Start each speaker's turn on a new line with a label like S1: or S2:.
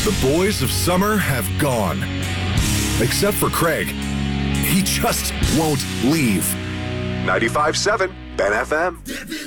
S1: The boys of summer have gone. Except for Craig. He just won't leave. 95.7 Ben FM.